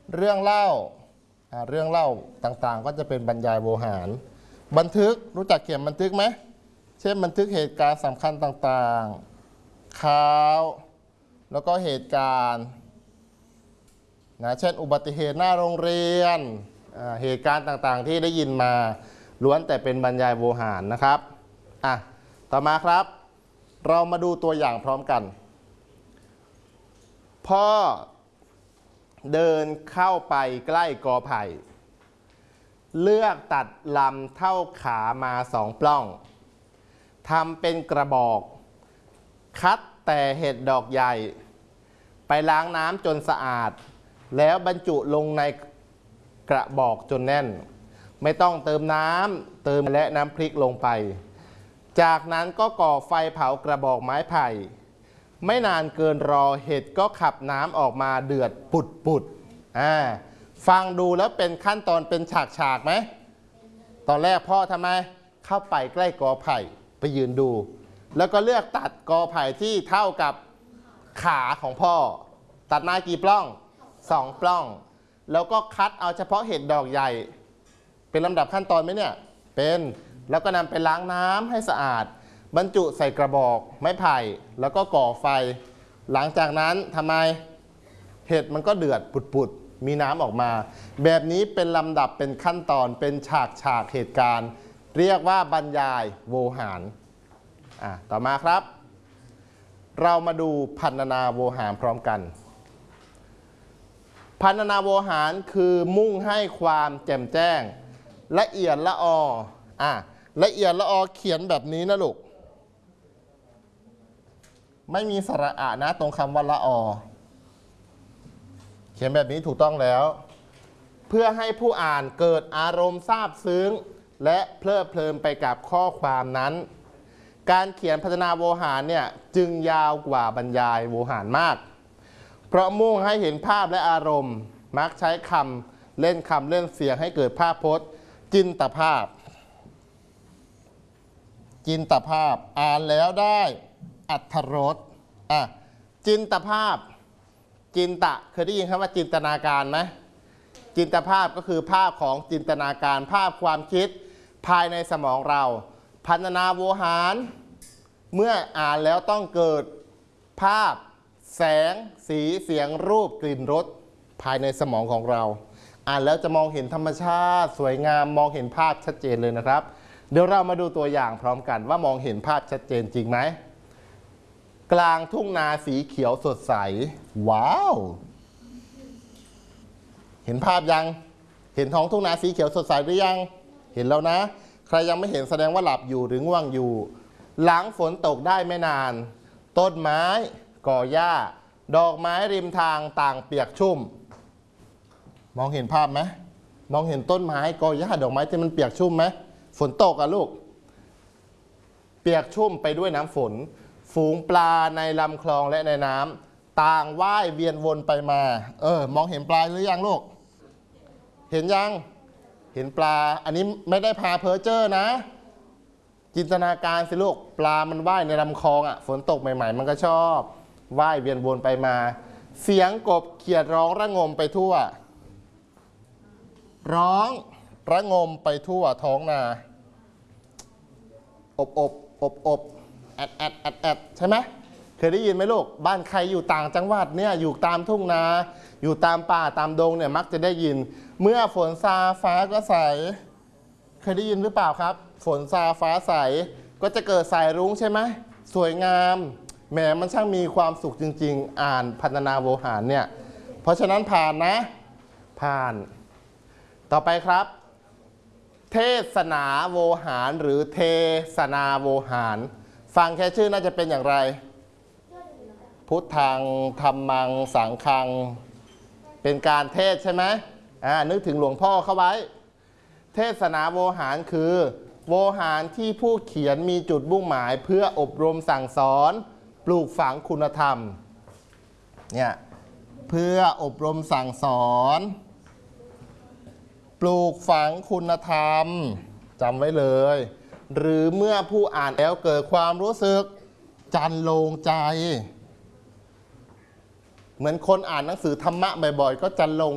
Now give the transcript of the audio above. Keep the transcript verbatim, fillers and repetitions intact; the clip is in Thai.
เรื่องเล่าเรื่องเล่าต่างๆก็จะเป็นบรรยายโวหารบันทึกรู้จักเขียนบันทึกไหมเช่นบันทึกเหตุการณ์สำคัญต่างๆข่าวแล้วก็เหตุการณ์นะเช่นอุบัติเหตุหน้าโรงเรียนเหตุการณ์ต่างๆที่ได้ยินมาล้วนแต่เป็นบรรยายโวหารนะครับอ่ะต่อมาครับเรามาดูตัวอย่างพร้อมกันพ่อเดินเข้าไปใกล้กอไผ่เลือกตัดลำเท่าขามาสองปล้องทำเป็นกระบอกคัดแต่เห็ดดอกใหญ่ไปล้างน้ำจนสะอาดแล้วบรรจุลงในกระบอกจนแน่นไม่ต้องเติมน้ำเติมและน้ำพริกลงไปจากนั้นก็ก่อไฟเผากระบอกไม้ไผ่ไม่นานเกินรอเห็ดก็ขับน้ำออกมาเดือดปุดปุดอ่าฟังดูแล้วเป็นขั้นตอนเป็นฉากฉากไหมตอนแรกพ่อทำไมเข้าไปใกล้กอไผ่ไปยืนดูแล้วก็เลือกตัดกอไผ่ที่เท่ากับขาของพ่อตัดมากี่ปล้องสองปล้องแล้วก็คัดเอาเฉพาะเห็ดดอกใหญ่เป็นลำดับขั้นตอนไหมเนี่ยเป็นแล้วก็นำไปล้างน้ำให้สะอาดบรรจุใส่กระบอกไม้ไผ่แล้วก็ก่อไฟหลังจากนั้นทำไมเห็ดมันก็เดือดปุดๆมีน้ำออกมาแบบนี้เป็นลำดับเป็นขั้นตอนเป็นฉากฉากเหตุการณ์เรียกว่าบรรยายโวหารอ่ะต่อมาครับเรามาดูพรรณนาโวหารพร้อมกันพรรณนาโวหารคือมุ่งให้ความแจ่มแจ้งละเอียดละอออ่ะละเอียดละออเขียนแบบนี้นะลูกไม่มีสระอะนะตรงคำว่าละออเขียนแบบนี้ถูกต้องแล้วเพื่อให้ผู้อ่านเกิดอารมณ์ซาบซึ้งและเพลิดเพลินไปกับข้อความนั้นการเขียนพรรณนาโวหารเนี่ยจึงยาวกว่าบรรยายโวหารมากเพราะมุ่งให้เห็นภาพและอารมณ์มักใช้คำเล่นคำเล่นเสียงให้เกิดภาพพจน์จินตภาพจินตภาพอ่านแล้วได้อรรถรสอ่ะจินตภาพจินตะเคยได้ยินคำว่าจินตนาการไหมจินตภาพก็คือภาพของจินตนาการภาพความคิดภายในสมองเราพรรณนาโวหารเมื่ออ่านแล้วต้องเกิดภาพแสงสีเสียงรูปกลิ่นรสภายในสมองของเราอ่านแล้วจะมองเห็นธรรมชาติสวยงามมองเห็นภาพชัดเจนเลยนะครับเดี๋ยวเรามาดูตัวอย่างพร้อมกันว่ามองเห็นภาพชัดเจนจริงไหมกลางทุ่งนาสีเขียวสดใสว้าวเห็นภาพยังเห็นท้องทุ่งนาสีเขียวสดใสหรือยังเห็นแล้วนะใครยังไม่เห็นแสดงว่าหลับอยู่หรือง่วงอยู่หลังฝนตกได้ไม่นานต้นไม้ก่อหญ้าดอกไม้ริมทางต่างเปียกชุ่มมองเห็นภาพไหมมองเห็นต้นไม้ก่อหญ้าดอกไม้ที่มันเปียกชุ่มไหมฝนตกอะลูกเปียกชุ่มไปด้วยน้ำฝนฝูงปลาในลำคลองและในน้ำต่างว่ายเวียนวนไปมาเออมองเห็นปลาหรือยังลูกเห็นยังเห็นปลาอันนี้ไม่ได้พาเพ้อเจ้อนะจินตนาการสิลูกปลามันว่ายในลำคลองอ่ะฝนตกใหม่ๆมันก็ชอบว่ายเวียนวนไปมาเสียงกบเขียดร้องระงมไปทั่วร้องระงมไปทั่วท้องนาอบอบอบอบแอดแอดแอดแอดใช่ไหมเคยได้ยินไหมลูกบ้านใครอยู่ต่างจังหวัดเนี่ยอยู่ตามทุ่งนาอยู่ตามป่าตามดงเนี่ยมักจะได้ยินเมื่อฝนซาฟ้าก็ใสเคยได้ยินหรือเปล่าครับฝนซาฟ้าใสก็จะเกิดสายรุ้งใช่ไหมสวยงามแหมมันช่างมีความสุขจริงๆอ่านพรรณนาโวหารเนี่ยเพราะฉะนั้นผ่านนะผ่านต่อไปครับเทศนาโวหารหรือเทศนาโวหารฟังแค่ชื่อน่าจะเป็นอย่างไรพุทธังธัมมังสังฆังเป็นการเทศใช่ไหมอ่านึกถึงหลวงพ่อเข้าไว้เทศนาโวหารคือโวหารที่ผู้เขียนมีจุดมุ่งหมายเพื่ออบรมสั่งสอนปลูกฝังคุณธรรมเนี่ยเพื่ออบรมสั่งสอนปลูกฝังคุณธรรมจำไว้เลยหรือเมื่อผู้อ่านแล้วเกิดความรู้สึกจันโลงใจเหมือนคนอ่านหนังสือธรรมะบ่อยๆก็จันโลง